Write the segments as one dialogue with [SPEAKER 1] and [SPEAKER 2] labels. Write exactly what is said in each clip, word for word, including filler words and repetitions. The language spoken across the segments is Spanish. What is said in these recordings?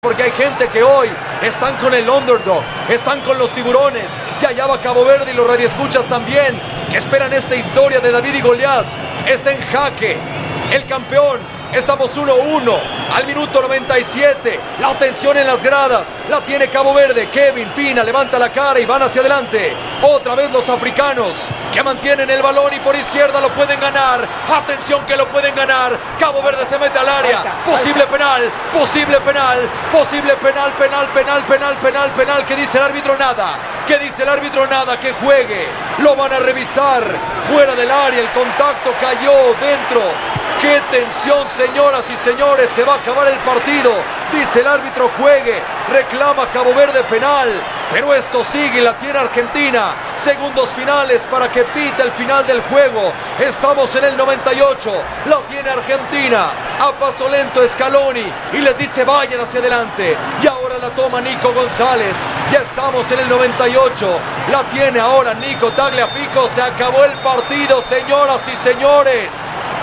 [SPEAKER 1] Porque hay gente que hoy están con el underdog, están con los tiburones, y allá va Cabo Verde y los radioescuchas también, que esperan esta historia de David y Goliat. Está en jaque el campeón. Estamos uno uno al minuto noventa y siete. La tensión en las gradas la tiene Cabo Verde. Kevin Pina levanta la cara y van hacia adelante. Otra vez los africanos que mantienen el balón y por izquierda lo pueden ganar. Atención que lo pueden ganar. Cabo Verde se mete al área. Posible penal, posible penal, posible penal, penal, penal, penal, penal, penal. ¿Qué dice el árbitro? Nada. ¿Qué dice el árbitro? Nada. Que juegue. Lo van a revisar. Fuera del área. El contacto cayó dentro. ¡Qué tensión, señoras y señores! Se va a acabar el partido. Dice el árbitro, juegue. Reclama Cabo Verde penal. Pero esto sigue y la tiene Argentina. Segundos finales para que pite el final del juego. Estamos en el noventa y ocho. La tiene Argentina. A paso lento Scaloni. Y les dice vayan hacia adelante. Y ahora la toma Nico González. Ya estamos en el noventa y ocho. La tiene ahora Nico Tagliafico. Se acabó el partido, señoras y señores.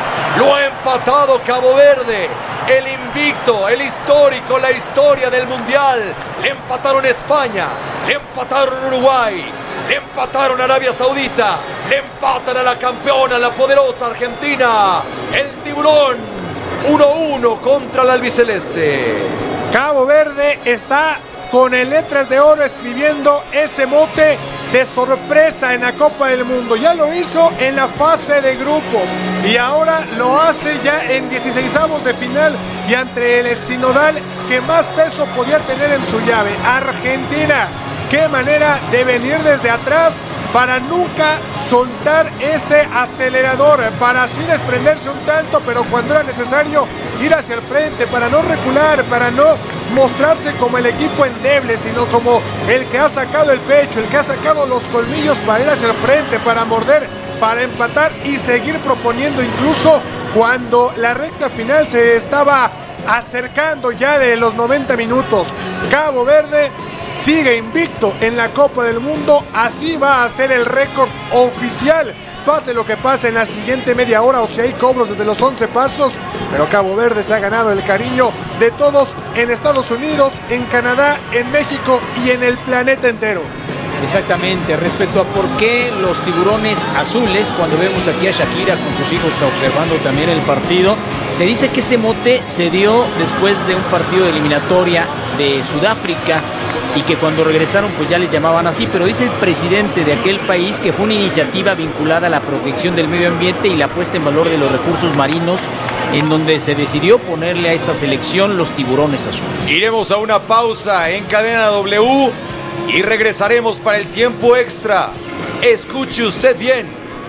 [SPEAKER 1] Lo ha empatado Cabo Verde, el invicto, el histórico, la historia del Mundial. Le empataron España, le empataron Uruguay, le empataron Arabia Saudita, le empatan a la campeona, la poderosa Argentina. El tiburón, uno uno contra el albiceleste.
[SPEAKER 2] Cabo Verde está con el letras de oro escribiendo ese mote de sorpresa en la Copa del Mundo. Ya lo hizo en la fase de grupos y ahora lo hace ya en dieciseisavos de final y ante el sinodal que más peso podía tener en su llave, Argentina. Qué manera de venir desde atrás para nunca soltar ese acelerador, para así desprenderse un tanto, pero cuando era necesario ir hacia el frente, para no recular, para no mostrarse como el equipo endeble, sino como el que ha sacado el pecho, el que ha sacado los colmillos para ir hacia el frente, para morder, para empatar y seguir proponiendo, incluso cuando la recta final se estaba acercando ya de los noventa minutos. Cabo Verde sigue invicto en la Copa del Mundo, así va a ser el récord oficial, pase lo que pase en la siguiente media hora o si hay cobros desde los once pasos, pero Cabo Verde se ha ganado el cariño de todos en Estados Unidos, en Canadá, en México y en el planeta entero.
[SPEAKER 3] Exactamente, respecto a por qué los tiburones azules, cuando vemos aquí a Shakira con sus hijos está observando también el partido, se dice que ese mote se dio después de un partido de eliminatoria de Sudáfrica y que cuando regresaron pues ya les llamaban así, pero dice el presidente de aquel país que fue una iniciativa vinculada a la protección del medio ambiente y la puesta en valor de los recursos marinos, en donde se decidió ponerle a esta selección los tiburones azules.
[SPEAKER 1] Iremos a una pausa en Cadena W y regresaremos para el tiempo extra. Escuche usted bien,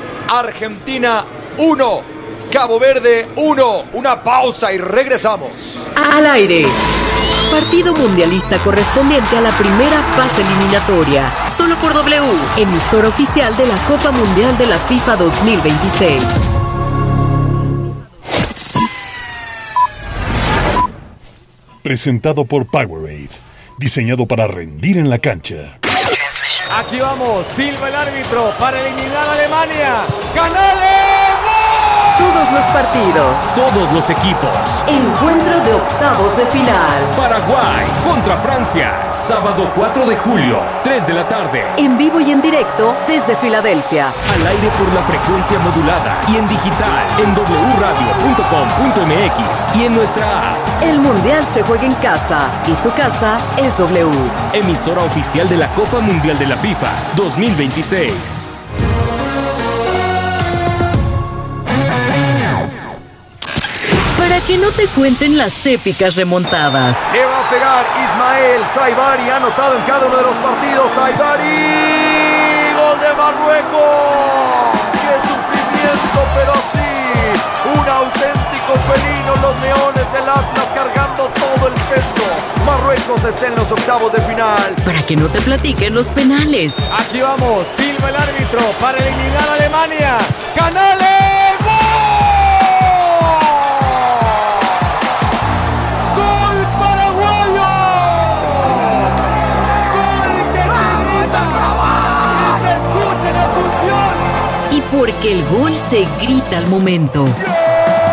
[SPEAKER 1] Argentina uno, Cabo Verde uno, una pausa y regresamos.
[SPEAKER 4] Al aire. Partido mundialista correspondiente a la primera fase eliminatoria. Solo por W, emisora oficial de la Copa Mundial de la FIFA dos mil veintiséis.
[SPEAKER 5] Presentado por Powerade, diseñado para rendir en la cancha.
[SPEAKER 6] Aquí vamos, silba el árbitro para eliminar a Alemania. ¡Canales!
[SPEAKER 4] Todos los partidos,
[SPEAKER 7] todos los equipos.
[SPEAKER 4] Encuentro de octavos de final.
[SPEAKER 7] Paraguay contra Francia. Sábado cuatro de julio, tres de la tarde.
[SPEAKER 4] En vivo y en directo desde Filadelfia.
[SPEAKER 7] Al aire por la frecuencia modulada y en digital en doble u radio punto com punto m x y en nuestra app.
[SPEAKER 4] El Mundial se juega en casa y su casa es W.
[SPEAKER 7] Emisora oficial de la Copa Mundial de la FIFA dos mil veintiséis.
[SPEAKER 4] Para que no te cuenten las épicas remontadas.
[SPEAKER 1] Le va a pegar Ismael Saibari, anotado en cada uno de los partidos. Saibari, gol de Marruecos. ¡Qué sufrimiento, pero sí! Un auténtico felino, los leones del Atlas cargando todo el peso. Marruecos está en los octavos de final.
[SPEAKER 4] Para que no te platiquen los penales.
[SPEAKER 6] Aquí vamos, silba el árbitro para eliminar a Alemania. ¡Canales!
[SPEAKER 4] Porque el gol se grita al momento.